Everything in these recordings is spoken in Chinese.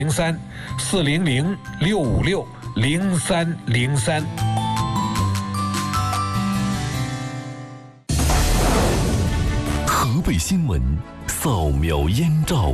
03-400-656-0303。 河北新闻扫描燕赵。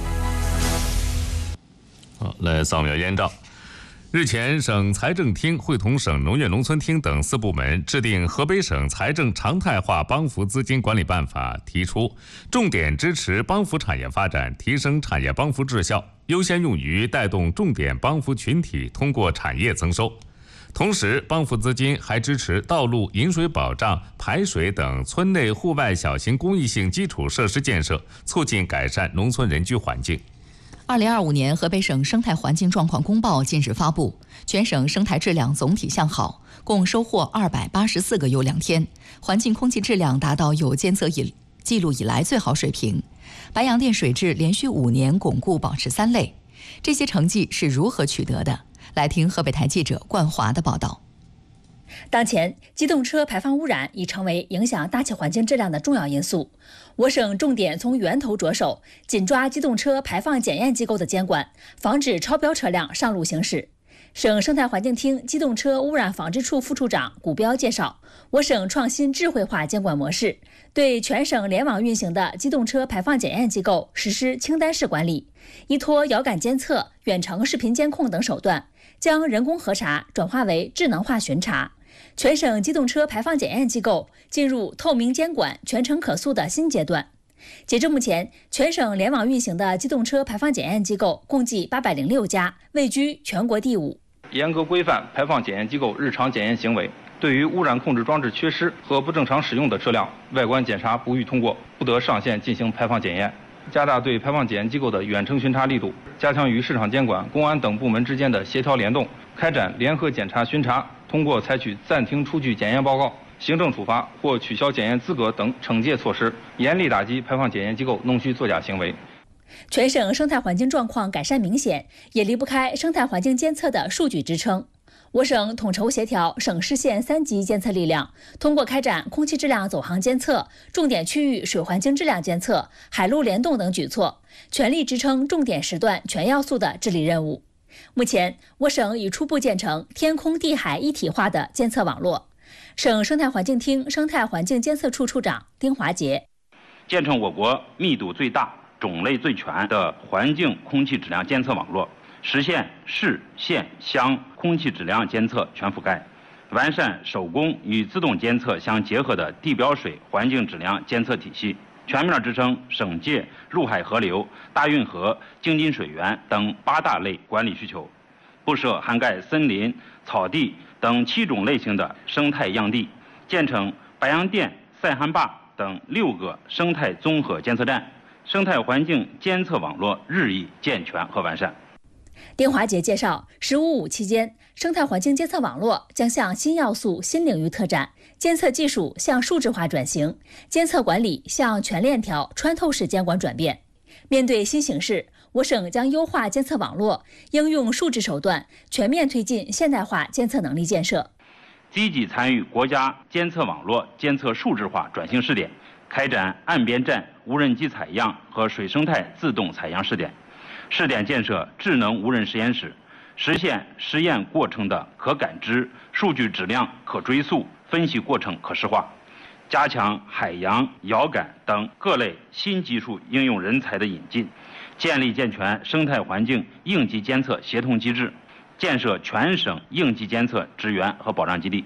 好，来扫描燕赵。日前，省财政厅会同省农业农村厅等4部门制定《河北省财政常态化帮扶资金管理办法》，提出重点支持帮扶产业发展，提升产业帮扶质效，优先用于带动重点帮扶群体通过产业增收。同时，帮扶资金还支持道路、饮水保障、排水等村内户外小型公益性基础设施建设，促进改善农村人居环境。 2025年河北省生态环境状况公报近日发布，全省生态质量总体向好，共收获284个优良天，环境空气质量达到有监测记录以来最好水平。白洋淀水质连续5年巩固保持3类。这些成绩是如何取得的？来听河北台记者冠华的报道。 当前，机动车排放污染已成为影响大气环境质量的重要因素。我省重点从源头着手，紧抓机动车排放检验机构的监管，防止超标车辆上路行驶。省生态环境厅机动车污染防治处副处长古彪介绍，我省创新智慧化监管模式，对全省联网运行的机动车排放检验机构实施清单式管理，依托遥感监测、远程视频监控等手段，将人工核查转化为智能化巡查。全省机动车排放检验机构进入透明监管、全程可塑的新阶段。截至目前，全省联网运行的机动车排放检验机构共计806家，位居全国第5。 严格规范排放检验机构日常检验行为，对于污染控制装置缺失和不正常使用的车辆，外观检查不予通过，不得上线进行排放检验。加大对排放检验机构的远程巡查力度，加强与市场监管、公安等部门之间的协调联动，开展联合检查巡查，通过采取暂停出具检验报告、行政处罚或取消检验资格等惩戒措施，严厉打击排放检验机构弄虚作假行为。 全省生态环境状况改善明显，也离不开生态环境监测的数据支撑。我省统筹协调省市县3级监测力量，通过开展空气质量走航监测、重点区域水环境质量监测、海陆联动等举措，全力支撑重点时段全要素的治理任务。目前，我省已初步建成天空地海一体化的监测网络。省生态环境厅生态环境监测处处长丁华杰： 建成我国密度最大、种类最全的环境空气质量监测网络，实现市、县、乡空气质量监测全覆盖，完善手工与自动监测相结合的地表水环境质量监测体系，全面支撑省界陆海河流、大运河、京津水源等8大类管理需求，布设涵盖森林、草地等7种类型的生态样地，建成白洋淀、塞罕坝等6个生态综合监测站，生态环境监测网络日益健全和完善。 丁华杰介绍，15.5期间，生态环境监测网络将向新要素、新领域拓展，监测技术向数字化转型，监测管理向全链条、穿透式监管转变。面对新形势，我省将优化监测网络，应用数字手段，全面推进现代化监测能力建设， 积极参与国家监测网络监测数字化转型试点，开展岸边站无人机采样和水生态自动采样试点，试点建设智能无人实验室，实现实验过程的可感知、数据质量可追溯、分析过程可视化，加强海洋、遥感等各类新技术应用人才的引进，建立健全生态环境应急监测协同机制，建设全省应急监测支援和保障基地。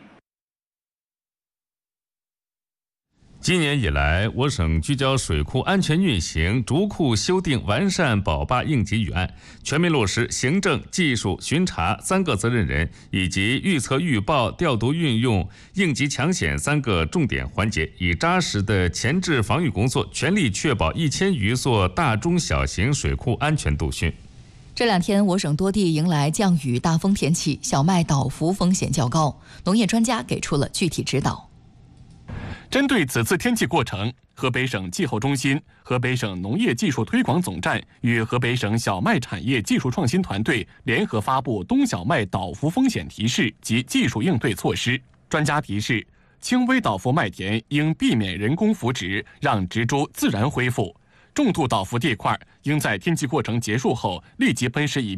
今年以来，我省聚焦水库安全运行，逐库修订完善保坝应急预案，全面落实行政、技术、巡查3个责任人以及预测预报、调度运用、应急抢险3个重点环节，以扎实的前置防御工作，全力确保1000余座大中小型水库安全度汛。 这2天，我省多地迎来降雨大风天气，小麦倒伏风险较高，农业专家给出了具体指导。 针对此次天气过程，河北省气候中心、河北省农业技术推广总站与河北省小麦产业技术创新团队联合发布冬小麦倒伏风险提示及技术应对措施。专家提示，轻微倒伏麦田应避免人工扶植，让植株自然恢复。 重度倒伏地块应在天气过程结束后立即喷施一